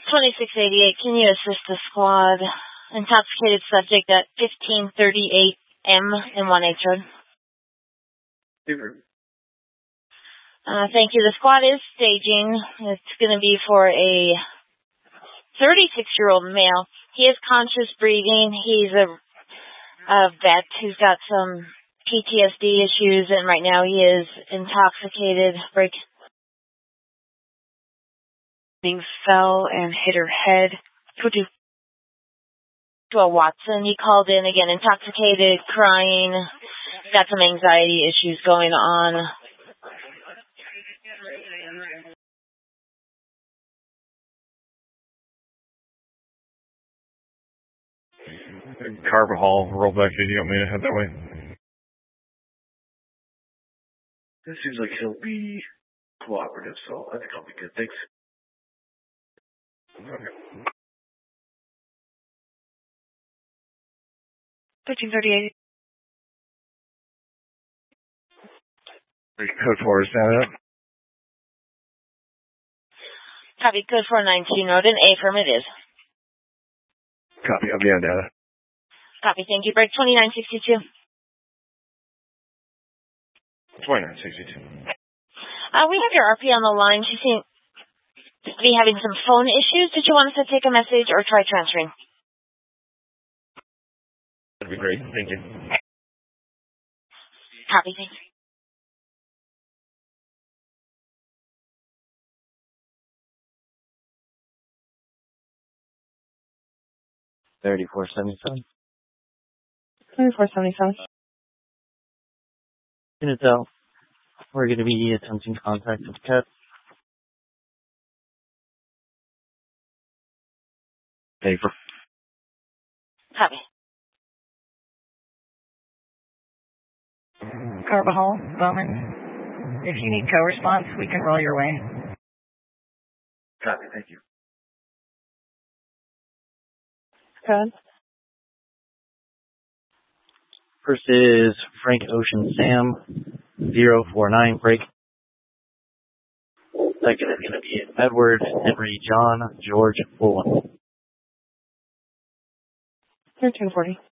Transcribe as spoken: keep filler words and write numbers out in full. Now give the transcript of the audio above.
twenty-six eighty-eight, can you assist the squad? Intoxicated subject at fifteen thirty-eight M in one H Road. Super. Uh, thank you. The squad is staging. It's going to be for a thirty-six-year-old male. He is conscious breathing. He's a, a vet who's got some P T S D issues, and right now he is intoxicated. Break. Fell and hit her head. To a Watson. He called in again, intoxicated, crying. Got some anxiety issues going on. Carver Hall, roll back. Do you want me to head that way? This seems like he'll be cooperative, so I think I'll be good. Thanks. fifteen thirty-eight. Code four is down up. Copy. Code four nineteen Road and affirmative. Copy. I'll be on data. Copy. Thank you. Break twenty-nine sixty-two. twenty-nine sixty-two. Uh, we have your R P on the line. She seems to be having some phone issues. Did you want us to take a message or try transferring? That'd be great. Thank you. Copy. Thanks. thirty-four seventy-seven. thirty-four seventy-seven. Gonna tell. We're gonna be attempting contact with Cat. Paper. Copy. Carver Hall, Bowman. If you need co-response, we can roll your way. Copy. Thank you. Good. First is Frank Ocean Sam, zero four nine break. Second is going to be Edward Henry John George Fulham. thirteen forty.